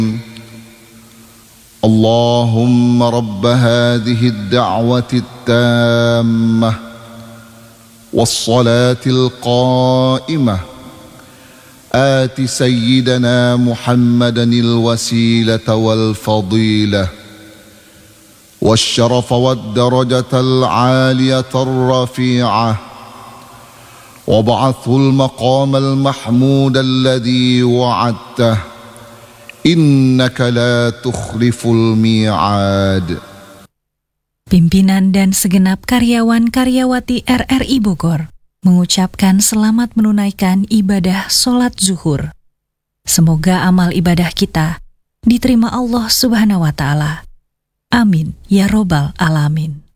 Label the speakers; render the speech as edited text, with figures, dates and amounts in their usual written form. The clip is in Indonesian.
Speaker 1: اللهم رب هذه الدعوة التامة والصلاة القائمة آت سيدنا محمدا الوسيلة والفضيلة والشرف والدرجة العالية الرفيعة وابعثه المقام المحمود الذي وعدته إنك لا تخلف الميعاد.
Speaker 2: Pimpinan dan segenap karyawan-karyawati RRI Bogor mengucapkan selamat menunaikan ibadah sholat zuhur. Semoga amal ibadah kita diterima Allah Subhanahu wa Ta'ala. Amin ya Robbal Alamin.